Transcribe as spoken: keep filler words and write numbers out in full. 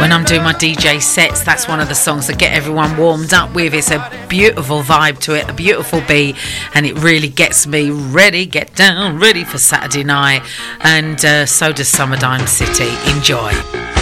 When I'm doing my D J sets, that's one of the songs that get everyone warmed up with. It's a beautiful vibe to it, a beautiful beat, and it really gets me ready, get down, ready for Saturday night. And uh, so does Summertime City. Enjoy.